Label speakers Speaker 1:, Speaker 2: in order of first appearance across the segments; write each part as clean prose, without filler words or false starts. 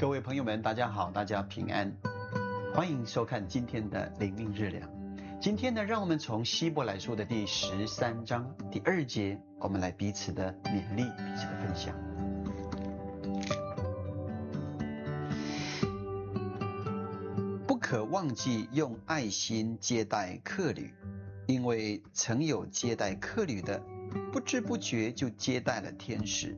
Speaker 1: 各位朋友们，大家好，大家平安，欢迎收看今天的灵命日粮。今天呢，让我们从希伯来书的第13章第2节，我们来彼此的勉励，彼此的分享。不可忘记用爱心接待客旅，因为曾有接待客旅的，不知不觉就接待了天使。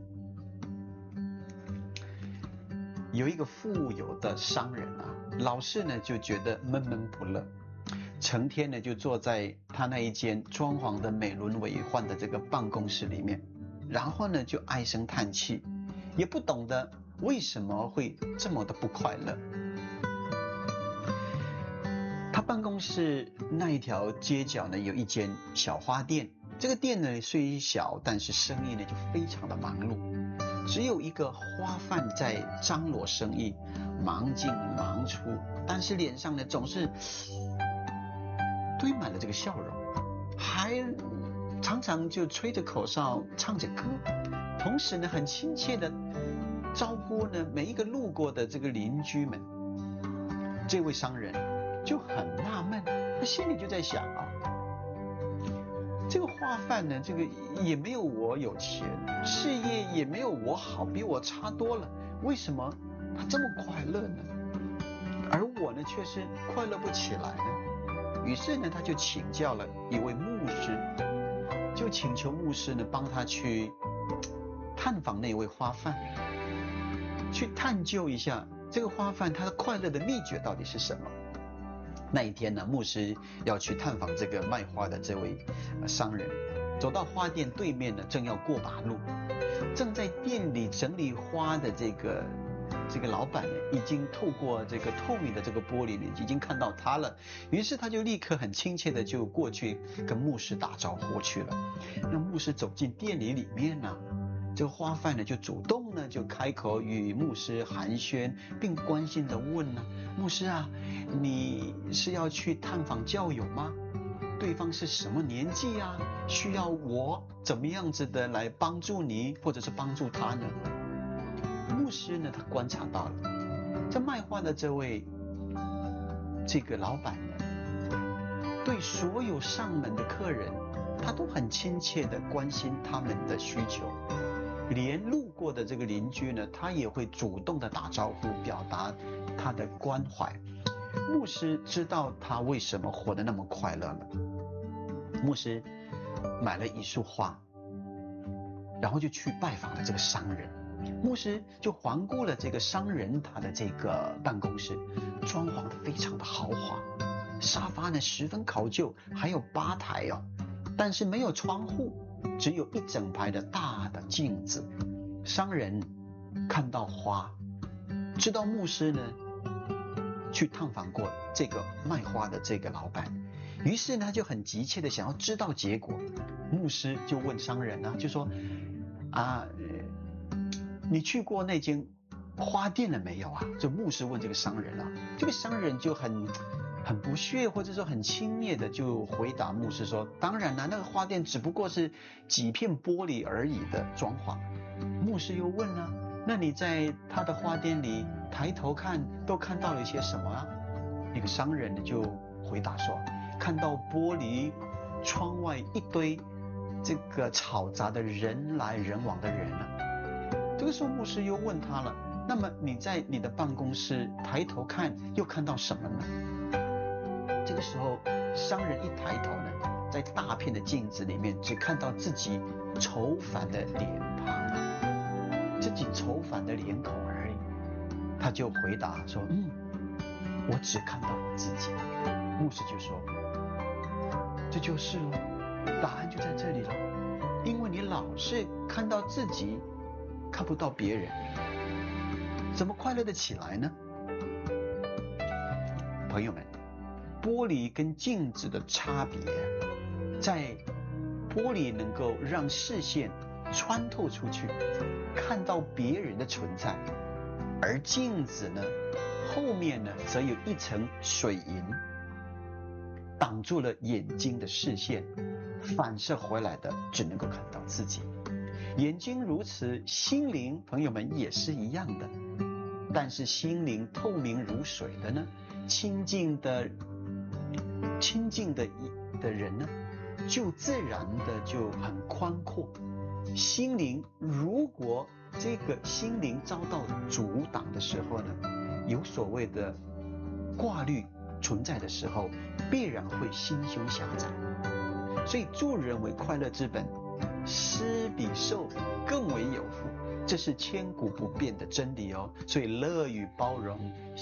Speaker 1: 有一个富有的商人啊，老是呢就觉得闷闷不乐，成天呢就坐在他那一间装潢的美轮美奂的这个办公室里面，然后呢就唉声叹气，也不懂得为什么会这么的不快乐。他办公室那一条街角呢有一间小花店，这个店呢虽小，但是生意呢就非常的忙碌。只有一个花贩在张罗生意，忙进忙出，但是脸上呢总是堆满了这个笑容，还常常就吹着口哨唱着歌，同时呢很亲切的招呼呢每一个路过的这个邻居们。这位商人就很纳闷，他心里就在想啊，这个花贩呢，这个也没有我有钱，事业也没有我好，比我差多了，为什么他这么快乐呢？而我呢，却是快乐不起来呢？于是呢，他就请教了一位牧师，就请求牧师呢帮他去探访那位花贩，去探究一下这个花贩他的快乐的秘诀到底是什么。那一天呢，牧师要去探访这个卖花的这位商人，走到花店对面呢，正要过马路，正在店里整理花的这个老板呢，已经透过这个透明的这个玻璃呢，已经看到他了。于是他就立刻很亲切的就过去跟牧师打招呼去了。那牧师走进店里面呢，这个花贩呢就主动呢就开口与牧师寒暄，并关心的问呢，牧师啊，你是要去探访教友吗？对方是什么年纪啊？需要我怎么样子的来帮助你，或者是帮助他呢？牧师呢，他观察到了，这卖花的这个老板呢，对所有上门的客人，他都很亲切的关心他们的需求，连路过的这个邻居呢，他也会主动的打招呼，表达他的关怀。牧师知道他为什么活得那么快乐了。牧师买了一束花，然后就去拜访了这个商人。牧师就环顾了这个商人他的这个办公室，装潢得非常的豪华，沙发呢十分考究，还有吧台哦，但是没有窗户，只有一整排的大的镜子。商人看到花，知道牧师呢去探访过这个卖花的这个老板，于是呢就很急切的想要知道结果。牧师就问商人啊，就说你去过那间花店了没有啊？就牧师问这个商人啊，这个商人就很不屑，或者说很轻蔑的就回答牧师说，当然了，那个花店只不过是几片玻璃而已的装潢。牧师又问了，那你在他的花店里抬头看都看到了一些什么啊？那个商人就回答说，看到玻璃窗外一堆这个嘈杂的人来人往的人啊。这个时候牧师又问他了，那么你在你的办公室抬头看又看到什么呢？这个时候商人一抬头呢，在大片的镜子里面只看到自己愁烦的脸庞，自己愁烦的脸孔而已。他就回答说，我只看到我自己。牧师就说，这就是了，答案就在这里了，因为你老是看到自己，看不到别人，怎么快乐的起来呢？朋友们，玻璃跟镜子的差别在玻璃能够让视线穿透出去，看到别人的存在，而镜子呢，后面呢则有一层水银挡住了眼睛的视线，反射回来的只能够看到自己。眼睛如此，心灵朋友们也是一样的。 但是心灵透明如水的呢，亲近的人呢，就自然的就很宽阔。心灵如果这个心灵遭到阻挡的时候呢，有所谓的挂虑存在的时候，必然会心胸狭窄。所以助人为快乐之本，施比受更为有福，这是千古不变的真理哦。所以乐于包容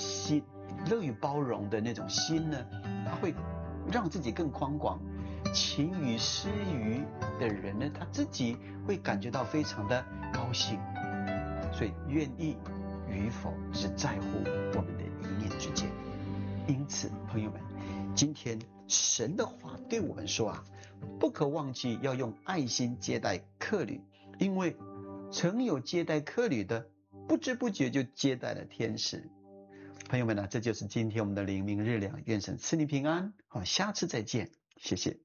Speaker 1: 的那种心呢，它会让自己更宽广。勤于施予的人呢，他自己会感觉到非常的高兴。所以愿意与否是在乎我们的一念之间。因此朋友们，今天神的话对我们说不可忘记要用爱心接待客旅，因为曾有接待客旅的，不知不觉就接待了天使。朋友们这就是今天我们的灵命日粮，愿神赐你平安。好，下次再见，谢谢。